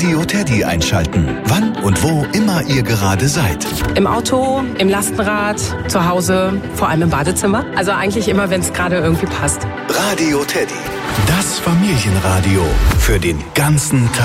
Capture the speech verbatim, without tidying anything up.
Radio Teddy einschalten. Wann und wo immer ihr gerade seid. Im Auto, im Lastenrad, zu Hause, vor allem im Badezimmer. Also eigentlich immer, wenn es gerade irgendwie passt. Radio Teddy. Das Familienradio für den ganzen Tag.